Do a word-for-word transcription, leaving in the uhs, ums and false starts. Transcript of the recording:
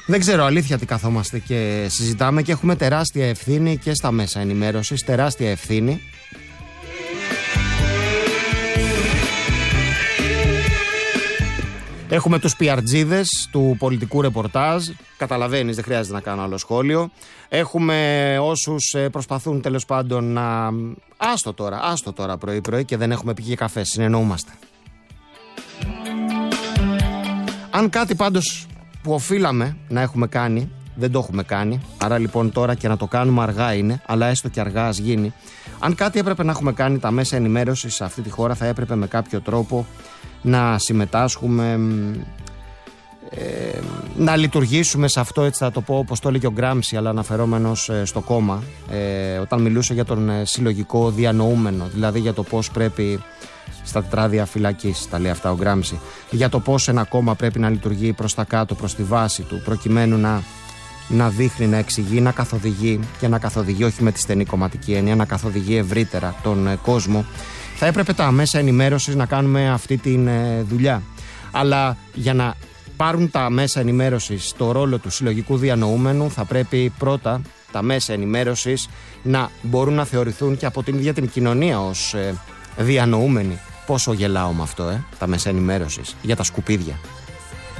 Δεν ξέρω, αλήθεια, τι καθόμαστε και συζητάμε, και έχουμε τεράστια ευθύνη και στα μέσα ενημέρωσης, τεράστια ευθύνη. Έχουμε τους πιαρτζίδες του πολιτικού ρεπορτάζ, καταλαβαίνεις, δεν χρειάζεται να κάνω άλλο σχόλιο. Έχουμε όσους προσπαθούν τέλος πάντων να... Άστο τώρα, άστο τώρα πρωί-πρωί και δεν έχουμε πει και καφέ, συνεννοούμαστε. Αν κάτι πάντως που οφείλαμε να έχουμε κάνει, δεν το έχουμε κάνει, άρα λοιπόν τώρα και να το κάνουμε αργά είναι, αλλά έστω και αργά ας γίνει. Αν κάτι έπρεπε να έχουμε κάνει τα μέσα ενημέρωσης σε αυτή τη χώρα, θα έπρεπε με κάποιο τρόπο να συμμετάσχουμε, ε, να λειτουργήσουμε σε αυτό, έτσι θα το πω, όπως το έλεγε ο Γκράμψη, αλλά αναφερόμενος ε, στο κόμμα, ε, όταν μιλούσε για τον ε, συλλογικό διανοούμενο, δηλαδή για το πώς πρέπει στα τετράδια φυλακής, τα λέει αυτά ο Γκράμψη, για το πώς ένα κόμμα πρέπει να λειτουργεί προς τα κάτω, προς τη βάση του, προκειμένου να, να δείχνει, να εξηγεί, να καθοδηγεί, και να καθοδηγεί όχι με τη στενή κομματική έννοια, να καθοδηγεί ευρύτερα τον ε, κόσμο. Θα έπρεπε τα μέσα ενημέρωσης να κάνουμε αυτή τη ε, δουλειά. Αλλά για να πάρουν τα μέσα ενημέρωσης το ρόλο του συλλογικού διανοούμενου, θα πρέπει πρώτα τα μέσα ενημέρωσης να μπορούν να θεωρηθούν και από την ίδια την κοινωνία ως ε, διανοούμενοι. Πόσο γελάω με αυτό, ε, τα μέσα ενημέρωσης, για τα σκουπίδια.